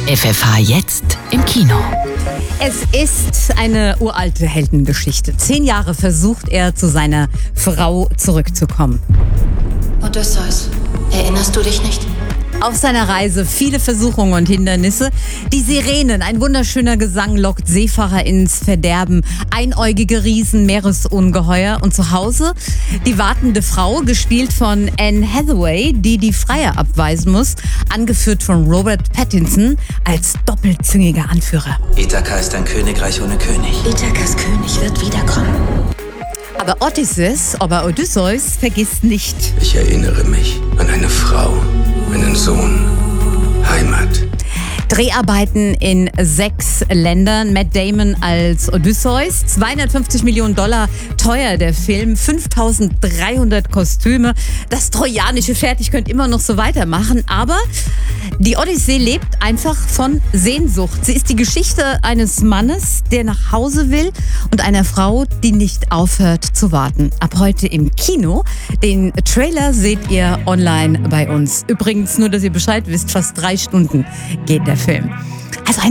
FFH jetzt im Kino. Es ist eine uralte Heldengeschichte. 10 Jahre versucht er, zu seiner Frau zurückzukommen. Odysseus, erinnerst du dich nicht? Auf seiner Reise viele Versuchungen und Hindernisse. Die Sirenen, ein wunderschöner Gesang lockt Seefahrer ins Verderben. Einäugige Riesen, Meeresungeheuer. Und zu Hause die wartende Frau, gespielt von Anne Hathaway, die die Freier abweisen muss. Angeführt von Robert Pattinson als doppelzüngiger Anführer. Ithaka ist ein Königreich ohne König. Ithakas König wird wiederkommen. Aber Odysseus vergisst nicht. Ich erinnere mich an eine Frau, einen Sohn, Heimat. Dreharbeiten in 6 Ländern. Matt Damon als Odysseus. $250 Millionen teuer der Film. 5300 Kostüme. Das trojanische Pferd, ich könnte immer noch so weitermachen. Aber die Odyssee lebt einfach von Sehnsucht. Sie ist die Geschichte eines Mannes, der nach Hause will, und einer Frau, die nicht aufhört zu warten. Ab heute im Kino. Den Trailer seht ihr online bei uns. Übrigens, nur dass ihr Bescheid wisst, fast 3 Stunden geht der Film.